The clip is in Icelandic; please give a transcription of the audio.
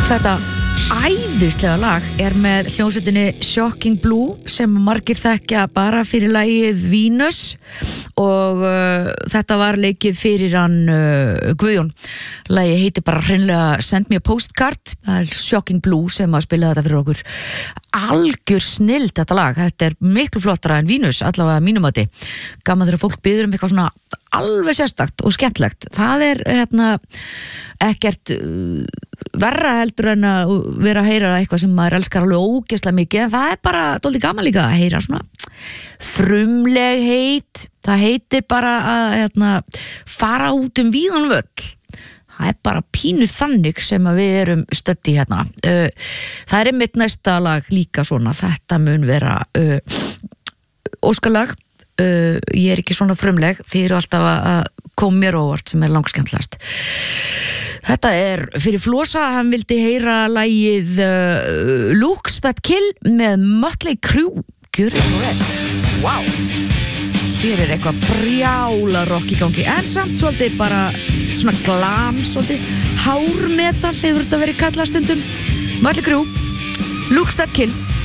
Þetta æðislega lag með hljómsveitinni Shocking Blue sem margir þekkja bara fyrir lagið Venus og þetta var leikið fyrir hann Guðjón. Lagið heitir bara hreinlega Send Me a Postcard. Það Shocking Blue sem að spila þetta fyrir okkur. Algjör snill þetta lag. Þetta miklu flottara en Venus, allavega mínum átti. Gaman þegar fólk biður eitthvað svona alveg sérstakt og skemmtlegt. Það ekkert verra heldur en að vera að heyra eitthvað sem maður elskar alveg ógeðslega mikið, en það bara dálítið gaman líka að heyra svona frumleg heit. Það heitir bara að fara út víðan völl. Það bara pínu þannig sem að við erum stödd í hérna. Það einmitt næsta lag líka svona. Þetta mun vera óskalag. Ég ekki svona frumleg, þið eru alltaf að koma mér óvart sem langskemmtilegast. Þetta fyrir Flosa, hann vildi heyra lagið Looks That Kill með Mötley Crüe. Gjörið svo vel. Wow. Hér eitthvað brjála rock í gangi, en samt svolítið bara svona glam, svolítið hármetal hefur þetta verið kallað stundum. Mötley Crüe, Looks That Kill.